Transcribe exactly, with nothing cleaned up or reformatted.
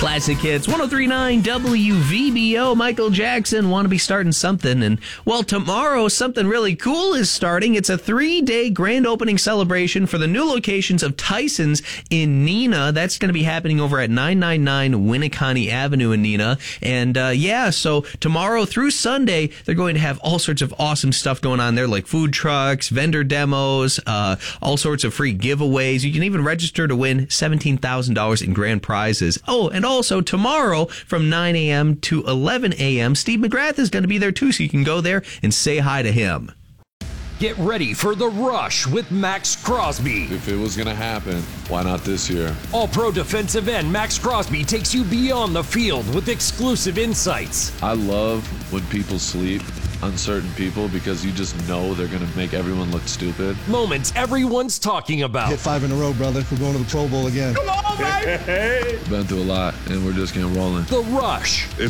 Classic Hits, one oh three point nine W V B O. Michael Jackson, want to be starting something. And, well, tomorrow something really cool is starting. It's a three-day grand opening celebration for the new locations of Tyson's in Neenah. That's going to be happening over at nine ninety-nine Winneconne Avenue in Neenah. And, uh, yeah, so tomorrow through Sunday, they're going to have all sorts of awesome stuff going on there, like food trucks, vendor demos, uh, all sorts of free giveaways. You can even register to win seventeen thousand dollars in grand prizes. Oh, and also tomorrow from nine a.m. to eleven a.m., Steve McGrath is going to be there too, so you can go there and say hi to him. Get ready for The Rush with Max Crosby. If it was going to happen, why not this year? All-pro defensive end Max Crosby takes you beyond the field with exclusive insights. I love when people sleep on certain people because you just know they're going to make everyone look stupid. Moments everyone's talking about. Hit five in a row, brother. We're going to the Pro Bowl again. Come on, baby! Been through a lot, and we're just getting rolling. The Rush.